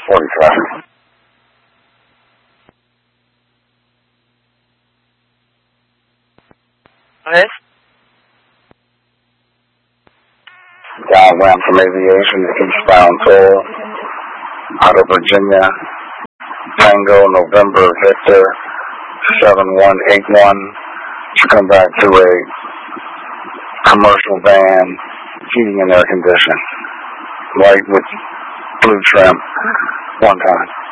40 traffic. What? Diagram from aviation, eastbound toll, out of Virginia, Tango, November, Victor, 7181, to come back to a commercial van, heating and air conditioning, white with blue trim, one time.